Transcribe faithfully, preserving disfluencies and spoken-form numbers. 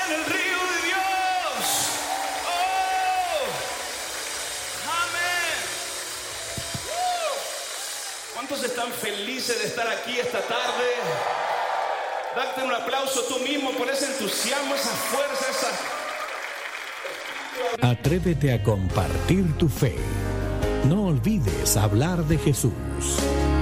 en el río de Dios. Oh, amén. Uh. ¿Cuántos están felices de estar aquí esta tarde? Date un aplauso tú mismo por ese entusiasmo, esa fuerza, esa... Atrévete a compartir tu fe. No olvides hablar de Jesús.